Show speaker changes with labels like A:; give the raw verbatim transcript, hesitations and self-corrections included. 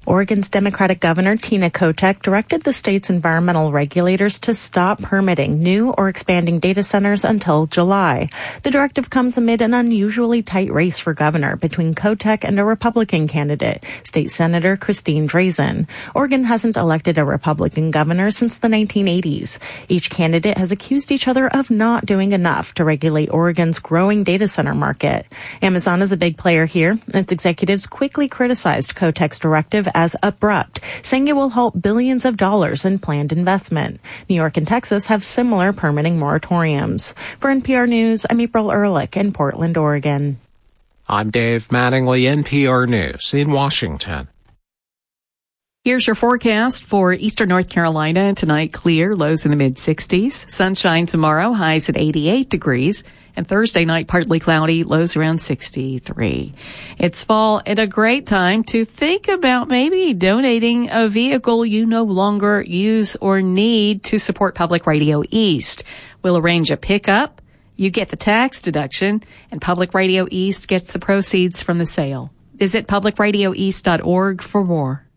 A: Oregon's Democratic Governor Tina Kotek directed the state's environmental regulators to stop permitting new or expanding data centers until July. The directive comes amid an unusually tight race for governor between Kotek and a Republican candidate, State Senator Christine Drazan. Oregon hasn't elected a Republican governor since the nineteen eighties. Each candidate has accused each other of not doing enough to regulate Oregon's growing data center market. Amazon is a big player here. Its executives quickly criticized Kotek's directive as abrupt, saying it will halt billions of dollars in planned investment. New York and Texas have similar permitting moratoriums. For N P R News, I'm April Ehrlich in Portland, Oregon.
B: I'm Dave Mattingly, N P R News in Washington.
C: Here's your forecast for eastern North Carolina. Tonight, clear, lows in the mid-sixties. Sunshine tomorrow, highs at eighty-eight degrees. And Thursday night, partly cloudy, lows around sixty-three. It's fall and a great time to think about maybe donating a vehicle you no longer use or need to support Public Radio East. We'll arrange a pickup. You get the tax deduction, and Public Radio East gets the proceeds from the sale. Visit public radio east dot org for more.